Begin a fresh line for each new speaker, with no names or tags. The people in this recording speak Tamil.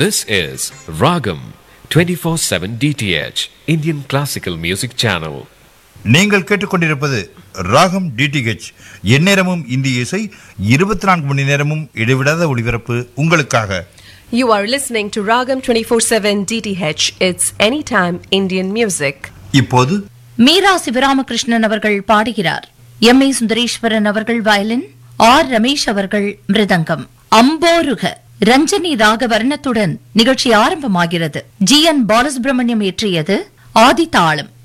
This is Ragam 24/7 DTH Indian Classical Music Channel.
நீங்கள் கேட்டுக்கொண்டிருப்பது ராகம் டிடிஹெச், எந்நேரமும் இந்திய இசை, 24 மணி நேரமும் இடைவிடாத ஒளிபரப்பு உங்களுக்காக.
You are listening to Ragam 24/7 DTH. It's anytime Indian music.
இப்போது
மீரா சிவராமகிருஷ்ணன் அவர்கள் பாடுகிறார். எம். ஏ. சுந்தரேஸ்வரன் அவர்கள் வயலின், ஆர். ரமேஷ் அவர்கள் மிருதங்கம். அம்போருக ரஞ்சனி ராக வர்ணத்துடன் நிகழ்ச்சி ஆரம்பமாகிறது. ஜி. என். பாலசுப்ரமணியம் இயற்றியது ஆதி தாளம்.